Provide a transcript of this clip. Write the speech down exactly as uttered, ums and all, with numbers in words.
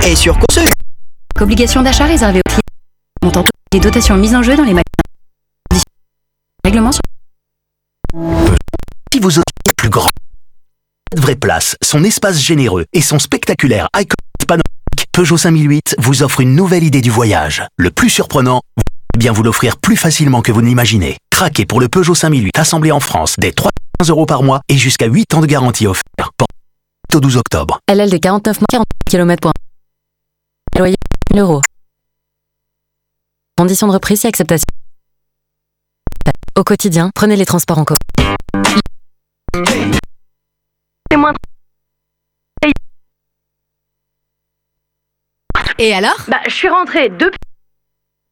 Et sur Consul. Obligation d'achat réservée aux clients. Montant toutes les dotations mises en jeu dans les magasins. Règlement sur... Si vous osez plus grand, cette vraie place, son espace généreux et son spectaculaire iconique panoramique, Peugeot cinq mille huit vous offre une nouvelle idée du voyage. Le plus surprenant, vous pouvez bien vous l'offrir plus facilement que vous ne l'imaginez. Craquez pour le Peugeot cinq mille huit assemblé en France dès trois cent quinze euros par mois et jusqu'à huit ans de garantie offerte. Au douze octobre. L L D quarante-neuf mois, quarante kilomètres pour un loyer mille euros. Conditions de reprise et acceptation. Au quotidien, prenez les transports en commun. Et alors? Bah, je suis rentrée depuis